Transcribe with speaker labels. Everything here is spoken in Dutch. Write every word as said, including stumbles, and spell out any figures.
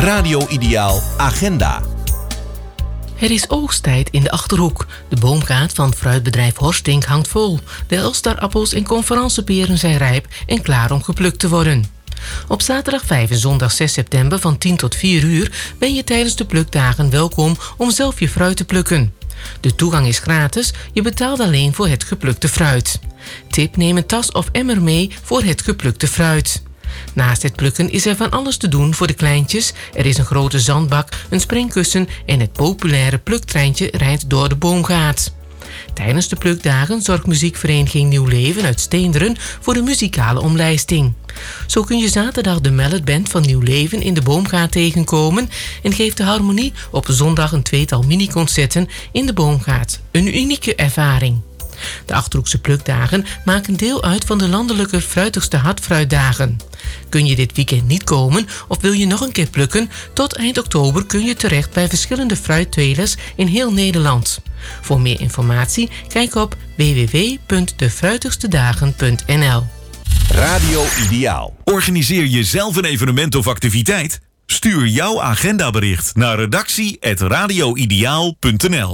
Speaker 1: Radio Ideaal Agenda.
Speaker 2: Het is oogsttijd in de Achterhoek. De boomgaard van fruitbedrijf Horstink hangt vol. De Elstarappels en conferantieperen zijn rijp en klaar om geplukt te worden. Op zaterdag vijf en zondag zes september van tien tot vier uur ben je tijdens de plukdagen welkom om zelf je fruit te plukken. De toegang is gratis, je betaalt alleen voor het geplukte fruit. Tip: neem een tas of emmer mee voor het geplukte fruit. Naast het plukken is er van alles te doen voor de kleintjes. Er is een grote zandbak, een springkussen en het populaire pluktreintje rijdt door de boomgaard. Tijdens de plukdagen zorgt muziekvereniging Nieuw Leven uit Steenderen voor de muzikale omlijsting. Zo kun je zaterdag de Mallet Band van Nieuw Leven in de boomgaard tegenkomen en geeft de Harmonie op zondag een tweetal miniconcerten in de boomgaard. Een unieke ervaring. De Achterhoekse plukdagen maken deel uit van de landelijke fruitigste hartfruitdagen. Kun je dit weekend niet komen of wil je nog een keer plukken? Tot eind oktober kun je terecht bij verschillende fruittelers in heel Nederland. Voor meer informatie kijk op w w w punt de fruitigstedagen punt n l.
Speaker 1: Radio Ideaal.
Speaker 3: Organiseer je zelf een evenement of activiteit? Stuur jouw agendabericht naar redactie apenstaartje radio ideaal punt n l.